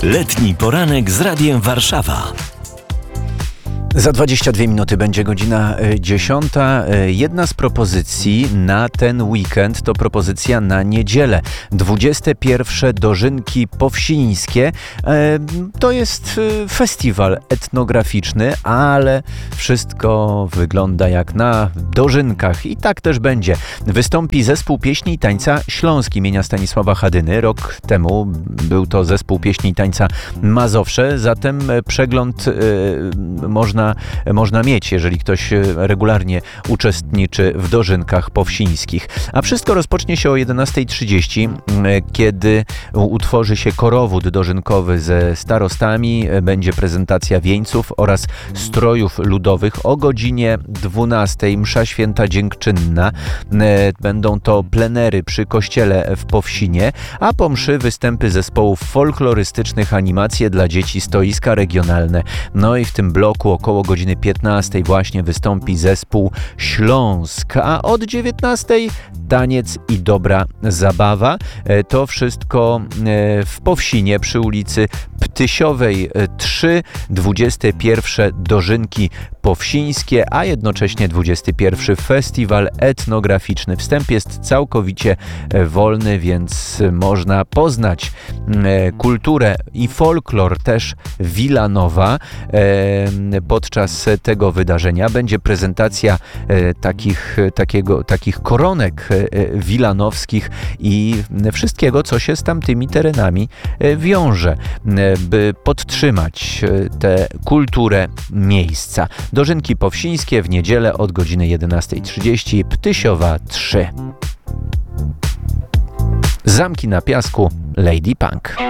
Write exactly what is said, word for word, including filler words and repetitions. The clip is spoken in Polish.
Letni poranek z Radiem Warszawa. Za dwadzieścia dwie minuty będzie godzina dziesiąta. Jedna z propozycji na ten weekend to propozycja na niedzielę. dwudzieste pierwsze Dożynki Powsińskie. To jest festiwal etnograficzny, ale wszystko wygląda jak na dożynkach i tak też będzie. Wystąpi zespół pieśni i tańca Śląski imienia Stanisława Hadyny. Rok temu był to zespół pieśni i tańca Mazowsze, zatem przegląd można można mieć, jeżeli ktoś regularnie uczestniczy w dożynkach powsińskich. A wszystko rozpocznie się o jedenasta trzydzieści, kiedy utworzy się korowód dożynkowy ze starostami, będzie prezentacja wieńców oraz strojów ludowych. O godzinie dwunastej msza święta dziękczynna. Będą to plenery przy kościele w Powsinie, a po mszy występy zespołów folklorystycznych, animacje dla dzieci, stoiska regionalne. No i w tym bloku około godziny piętnastej właśnie wystąpi zespół Śląsk, a od dziewiętnastej taniec i dobra zabawa. To wszystko w Powsinie przy ulicy Ptysiowej trzy, dwudzieste pierwsze Dożynki Powsińskie, a jednocześnie dwudziesty pierwszy Festiwal Etnograficzny. Wstęp jest całkowicie wolny, więc można poznać kulturę i folklor też Wilanowa. Podczas tego wydarzenia będzie prezentacja takich, takiego, takich koronek wilanowskich i wszystkiego, co się z tamtymi terenami wiąże, by podtrzymać tę kulturę miejsca. Dożynki Powsińskie w niedzielę od godziny jedenasta trzydzieści, Ptysiowa trzy. Zamki na piasku, Lady Punk.